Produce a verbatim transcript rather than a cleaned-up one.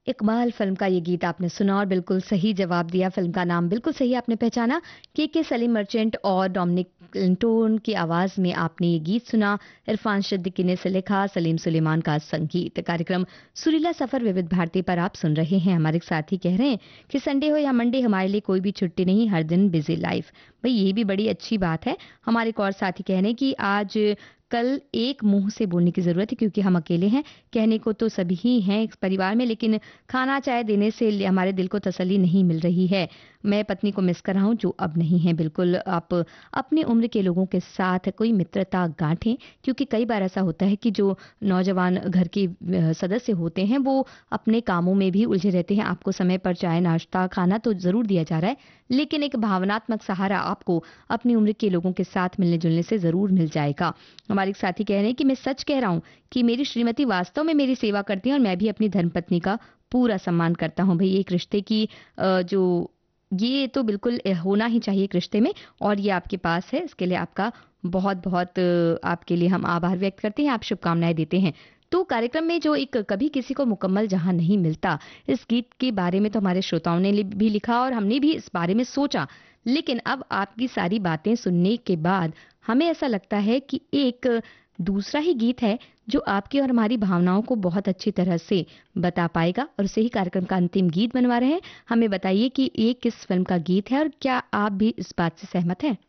Iqbal film का ये गीत आपने सुना और बिल्कुल सही जवाब दिया। फिल्म का नाम बिल्कुल सही आपने पहचाना। के के सलीम मर्चेंट और डोमिनिक क्लिंटोन की आवाज में आपने ये गीत सुना। इरफान सिद्दीकी ने इसे लिखा, सलीम सुलेमान का संगीत। कार्यक्रम सुरीला सफर विविध भारती पर आप सुन रहे हैं। हमारे साथी कह रहे हैं कि संडे हो या मंडे हमारे लिए कोई भी छुट्टी नहीं, हर दिन बिजी लाइफ। भाई ये भी बड़ी अच्छी बात है। हमारे एक और साथी कह रहे हैं कि आज कल एक मुंह से बोलने की जरूरत है क्योंकि हम अकेले हैं। कहने को तो सभी ही हैं इस परिवार में, लेकिन खाना चाय देने से हमारे दिल को तसल्ली नहीं मिल रही है। मैं पत्नी को मिस कर रहा हूं जो अब नहीं है। बिल्कुल आप अपनी उम्र के लोगों के साथ कोई मित्रता गांठें, क्योंकि कई बार ऐसा होता है कि जो नौजवान घर के सदस्य होते हैं वो अपने कामों में भी उलझे रहते हैं। आपको समय पर चाय नाश्ता खाना तो जरूर दिया जा रहा है, लेकिन एक भावनात्मक सहारा आपको अपनी उम्र के लोगों के साथ मिलने जुलने से जरूर मिल जाएगा। हमारे साथी कह रहे हैं कि मैं सच कह रहा हूं कि मेरी श्रीमती वास्तव में मेरी सेवा करती हैं और मैं भी अपनी धर्मपत्नी का पूरा सम्मान करता हूं। भाई एक रिश्ते की जो ये तो बिल्कुल होना ही चाहिए एक रिश्ते में, और ये आपके पास है, इसके लिए आपका बहुत बहुत आपके लिए हम आभार व्यक्त करते हैं, आप शुभकामनाएं देते हैं। तो कार्यक्रम में जो एक कभी किसी को मुकम्मल जहां नहीं मिलता, इस गीत के बारे में तो हमारे श्रोताओं ने भी लिखा और हमने भी इस बारे में सोचा, लेकिन अब आपकी सारी बातें सुनने के बाद हमें ऐसा लगता है कि एक दूसरा ही गीत है जो आपकी और हमारी भावनाओं को बहुत अच्छी तरह से बता पाएगा, और उसे ही कार्यक्रम का अंतिम गीत बनवा रहे हैं। हमें बताइए कि ये किस फिल्म का गीत है और क्या आप भी इस बात से सहमत हैं?